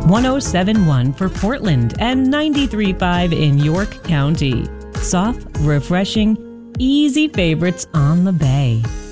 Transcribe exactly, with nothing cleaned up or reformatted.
one oh seven one for Portland and ninety-three point five in York County. Soft, refreshing, easy favorites on the Bay.